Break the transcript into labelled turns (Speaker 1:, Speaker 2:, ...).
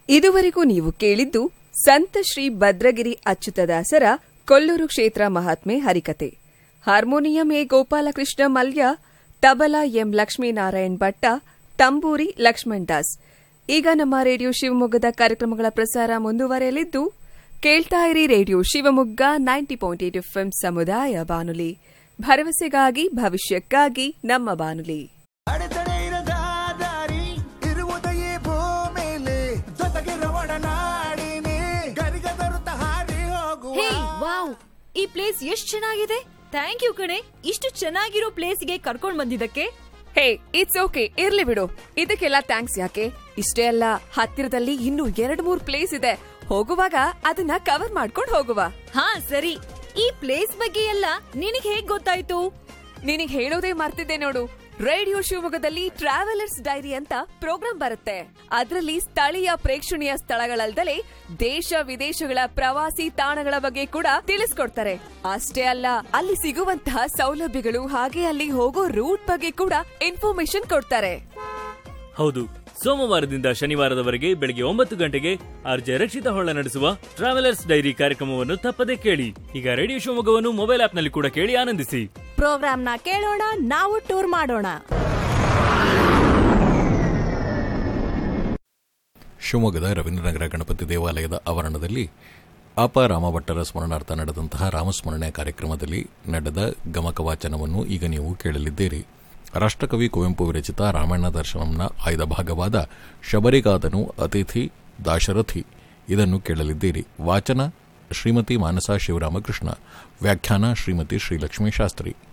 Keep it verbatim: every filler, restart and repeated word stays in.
Speaker 1: ಇದುವರೆಗೂ ನೀವು ಕೇಳಿದ್ದು ಸಂತ ಶ್ರೀ ಭದ್ರಗಿರಿ ಅಚ್ಯುತದಾಸರ ಕೊಲ್ಲೂರು ಕ್ಷೇತ್ರ ಮಹಾತ್ಮೆ ಹರಿಕತೆ. Harmonium A Gopalakrishna Mallya, tabla M Lakshminarayan Bhatta, ತಂಬೂರಿ ಲಕ್ಷ್ಮಣ್ ದಾಸ್. ಈಗ ನಮ್ಮ ರೇಡಿಯೋ ಶಿವಮೊಗ್ಗದ ಕಾರ್ಯಕ್ರಮಗಳ ಪ್ರಸಾರ ಮುಂದುವರೆಯಲಿದ್ದು, ಕೇಳ್ತಾ ಇರಿ radio Shivamogga ninety point eight FM ಸಮುದಾಯ ಬಾನುಲಿ, ಭರವಸೆಗಾಗಿ ಭವಿಷ್ಯಕ್ಕಾಗಿ ನಮ್ಮ ಬಾನುಲಿ.
Speaker 2: ಈ ಪ್ಲೇಸ್ ಎಷ್ಟ್ ಚೆನ್ನಾಗಿದೆ. ಥ್ಯಾಂಕ್ ಯು ಕಣೆ, ಇಷ್ಟು ಚೆನ್ನಾಗಿರೋ ಪ್ಲೇಸ್ಗೆ ಕರ್ಕೊಂಡ್ ಬಂದಿದ್ದಕ್ಕೆ.
Speaker 1: ಹೇ, ಇಟ್ಸ್ ಓಕೆ, ಇರ್ಲಿ ಬಿಡು. ಇದಕ್ಕೆಲ್ಲ ಥ್ಯಾಂಕ್ಸ್ ಯಾಕೆ? ಇಷ್ಟೇ ಅಲ್ಲ, ಹತ್ತಿರದಲ್ಲಿ ಇನ್ನೂ ಎರಡ್ ಮೂರ್ ಪ್ಲೇಸ್ ಇದೆ. ಹೋಗುವಾಗ ಅದನ್ನ ಕವರ್ ಮಾಡ್ಕೊಂಡು ಹೋಗುವ.
Speaker 2: ಹಾ ಸರಿ, ಈ ಪ್ಲೇಸ್ ಬಗ್ಗೆ ಎಲ್ಲ ನಿನಗ್ ಹೇಗ್ ಗೊತ್ತಾಯ್ತು?
Speaker 1: ನಿನಗ್ ಹೇಳೋದೇ ಮರ್ತಿದ್ದೆ ನೋಡು. ರೇಡಿಯೋ ಶಿವಮೊಗ್ಗದಲ್ಲಿ ಟ್ರಾವೆಲರ್ಸ್ ಡೈರಿ ಅಂತ ಪ್ರೋಗ್ರಾಂ ಬರುತ್ತೆ. ಅದರಲ್ಲಿ ಸ್ಥಳೀಯ ಪ್ರೇಕ್ಷಣೀಯ ಸ್ಥಳಗಳಲ್ಲದೆ ದೇಶ ವಿದೇಶಗಳ ಪ್ರವಾಸಿ ತಾಣಗಳ ಬಗ್ಗೆ ಕೂಡ ತಿಳಿಸ್ಕೊಡ್ತಾರೆ. ಅಷ್ಟೇ ಅಲ್ಲ, ಅಲ್ಲಿ ಸಿಗುವಂತಹ ಸೌಲಭ್ಯಗಳು ಹಾಗೆ ಅಲ್ಲಿ ಹೋಗೋ ರೂಟ್ ಬಗ್ಗೆ ಕೂಡ ಇನ್ಫಾರ್ಮೇಶನ್ ಕೊಡ್ತಾರೆ.
Speaker 3: ಹೌದು, ಸೋಮವಾರದಿಂದ ಶನಿವಾರದವರೆಗೆ ಬೆಳಗ್ಗೆ ಒಂಬತ್ತು ಗಂಟೆಗೆ ಆರ್ಜೆ ರಕ್ಷಿತಾ ಹೊಳ್ಳ ನಡೆಸುವ ಟ್ರಾವೆಲರ್ಸ್ ಡೈರಿ ಕಾರ್ಯಕ್ರಮವನ್ನು ತಪ್ಪದೆ ಕೇಳಿ. ಈಗ ರೇಡಿಯೋ ಶಿವಮೊಗ್ಗವನ್ನು ಮೊಬೈಲ್ ಆಪ್ನಲ್ಲಿ ಕೂಡ ಕೇಳಿ ಆನಂದಿಸಿ.
Speaker 2: ಪ್ರೋಗ್ರಾಂನ ಕೇಳೋಣ, ನಾವು ಟೂರ್ ಮಾಡೋಣ.
Speaker 4: ಶಿವಮೊಗ್ಗದ ರವೀಂದ್ರನಗರ ಗಣಪತಿ ದೇವಾಲಯದ ಆವರಣದಲ್ಲಿ ಆಪ ರಾಮಭಟ್ಟರ ಸ್ಮರಣಾರ್ಥ ನಡೆದಂತಹ ರಾಮಸ್ಮರಣೆ ಕಾರ್ಯಕ್ರಮದಲ್ಲಿ ನಡೆದ ಗಮಕ ವಾಚನವನ್ನು ಈಗ ನೀವು ಕೇಳಲಿದ್ದೀರಿ. ರಾಷ್ಟ್ರಕವಿ ಕುವೆಂಪು ವಿರಚಿತ ರಾಮಾಯಣ ದರ್ಶನಂನ ಆಯ್ದ ಭಾಗವಾದ ಶಬರಿಗಾದನು ಅತಿಥಿ ದಾಶರಥಿ ಇದನ್ನು ಕೇಳಲಿದ್ದೀರಿ. ವಾಚನ ಶ್ರೀಮತಿ ಮಾನಸ ಶಿವರಾಮಕೃಷ್ಣ, ವ್ಯಾಖ್ಯಾನ ಶ್ರೀಮತಿ ಶ್ರೀಲಕ್ಷ್ಮೀ ಶಾಸ್ತ್ರಿ.